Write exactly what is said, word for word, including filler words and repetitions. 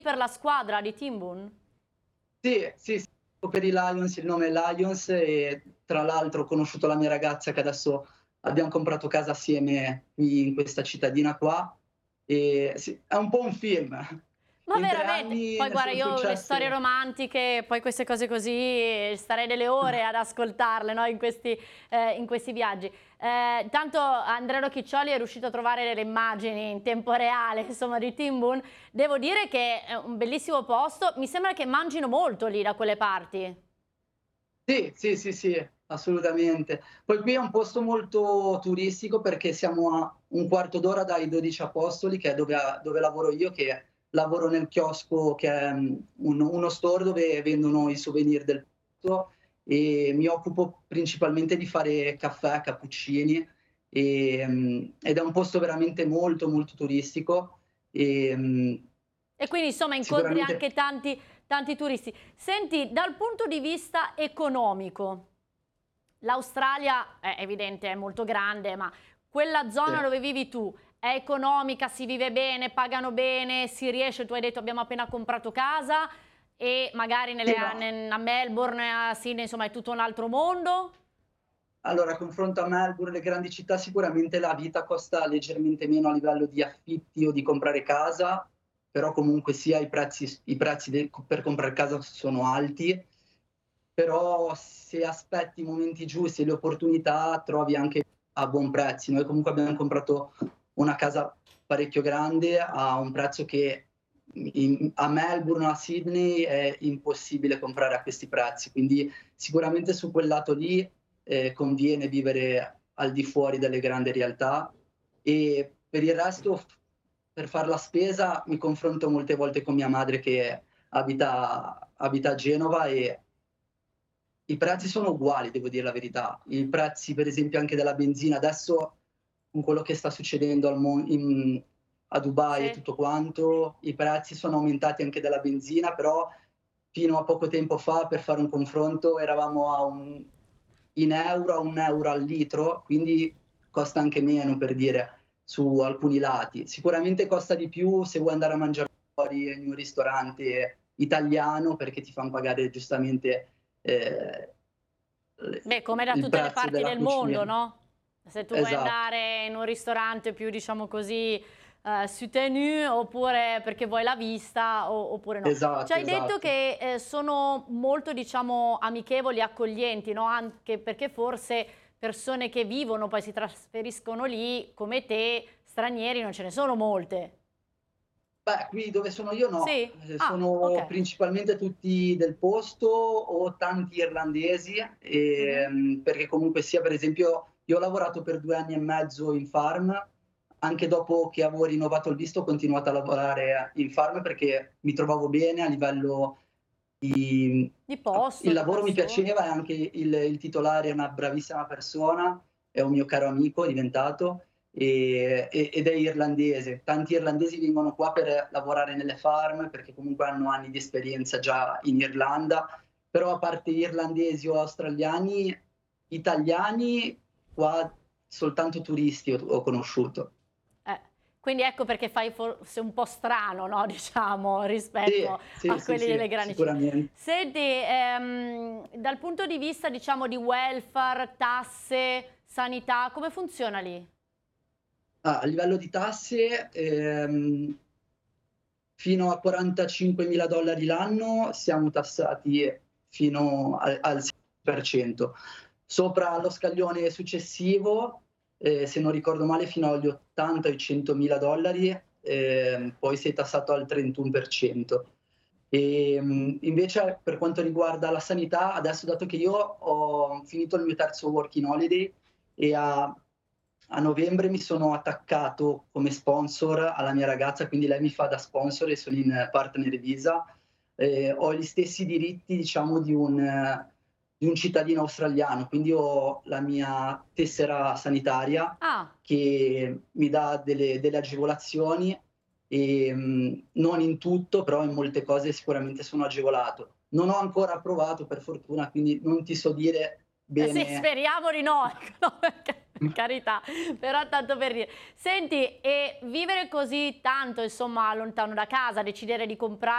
per la squadra di Timbuns? Sì, sì, sì, per i Lions, il nome è Lions e tra l'altro ho conosciuto la mia ragazza che adesso abbiam comprato casa assieme qui in questa cittadina qua. E sì, è un po' un film. Ma In tre veramente? anni Poi ne guarda, son io le storie successe romantiche, poi queste cose così, starei delle ore ad ascoltarle, no, in questi, eh, in questi viaggi. Eh, tanto Andrea Rocchiccioli è riuscito a trovare delle immagini in tempo reale, insomma, di Timbuns. Devo dire che è un bellissimo posto. Mi sembra che mangino molto lì da quelle parti. Sì, sì, sì, sì, assolutamente. Poi qui è un posto molto turistico perché siamo a un quarto d'ora dai dodici Apostoli, che è dove a dove lavoro io, che lavoro nel chiosco che è, mhmm, un uno store dove vendono i souvenir del posto e mi occupo principalmente di fare caffè, cappuccini, ehm, ed è un posto veramente molto, molto turistico. Ehm, E quindi insomma incontri sicuramente anche tanti, tanti turisti. Senti, dal punto di vista economico, l'Australia è evidente, è molto grande, ma quella sì. zona dove vivi tu è economica, si vive bene, pagano bene, si riesce, tu hai detto abbiamo appena comprato casa e magari nelle, Sì, a, no. a Melbourne, a Sydney, insomma è tutto un altro mondo? Allora, confronto a Melbourne, le grandi città, sicuramente la vita costa leggermente meno a livello di affitti o di comprare casa, però comunque sia i prezzi s i prezzi de per comprare casa sono alti, però se aspetti i momenti giusti e le opportunità trovi anche a buon prezzi. Noi comunque abbiam comprato una casa parecchio grande a un prezzo che in a Melbourne o a Sydney è impossibile comprare a questi prezzi, quindi sicuramente su quel lato lì, ehm, conviene vivere al di fuori delle grandi realtà e per il resto f per far la spesa mi confronto molte volte con mia madre che abita abita a Genova e i prezzi sono uguali, devo dir la verità. I prezzi per esempio anche della benzina adesso, con quello che sta succedendo al mon in a Dubai e Sì. tutto quanto, i prezzi sono aumentati anche della benzina, però fino a poco tempo fa, per fare un confronto, eravamo a un in euro a un euro al litro, quindi costa anche meno per dire, su alcuni lati. Sicuramente costa di più se vuoi andare a mangiare fuori in un ristorante italiano, perché ti fan pagare giustamente, ehm, le Beh, come da il tutte le prezzo parti della del cucina. mondo, no? Se tu vuoi Esatto, andare in un ristorante più, diciamo così, eh, soutenu, oppure perché vuoi la vista, o- oppure no. Ci esatto, hai detto esatto. che eh, sono molto, diciamo, amichevoli, accoglienti, no? Anche perché forse persone che vivono, poi si trasferiscono lì, come te, stranieri, non ce ne sono molte. Beh, qui dove sono io no, Sì? ehm, Ah, sono ok. principalmente tutti del posto o tanti irlandesi, Mhm. ehm, perché comunque sia, per esempio, io ho lavorato per due anni e mezzo in farm, anche dopo che avevo rinnovato il visto ho continuato a lavorare in farm perché mi trovavo bene a livello di Di a il posto, di lavoro mi persone. piaceva e anche il il titolare è una bravissima persona, è un mio caro amico diventato, ehm, e ed è irlandese. Tanti irlandesi vengono qua per lavorare nelle farm, perché comunque hanno anni di esperienza già in Irlanda, però a parte irlandesi o australiani, italiani qua soltanto turisti ho ho conosciuto. Eh, quindi ecco perché fai forse un po' strano, no, diciamo, Sì, rispetto sì, a sì, quelli delle sì, grandi città. sicuramente. Senti, ehm, dal punto di vista, diciamo, di welfare, tasse, sanità, come funziona lì? Ah, a livello di tasse, ehm fino a quarantacinquemila dollari l'anno siamo tassati fino al al sei per cento. Sopra lo scaglione successivo, ehm, se non ricordo male fino agli ottanta o ai centomila dollari, ehm, poi sei tassato al trentuno per cento. Ehm, invece per quanto riguarda la sanità, adesso dato che io ho finito il mio terzo working holiday e a a novembre mi sono attaccato come sponsor alla mia ragazza, quindi lei mi fa da sponsor e sono in partner visa. Ehm, ho gli stessi diritti, diciamo, di un eh, di un cittadino australiano, quindi ho la mia tessera sanitaria Ah, che mi dà delle delle agevolazioni, ehm, non in tutto, però in molte cose sicuramente sono agevolato. Non ho ancora approvato per fortuna, quindi non ti so dire eh sì, bene. speriamo di no, ecco, no, per ca- per carità, però tanto per dire. Senti, e vivere così tanto, insomma, lontano da casa, decidere di comprare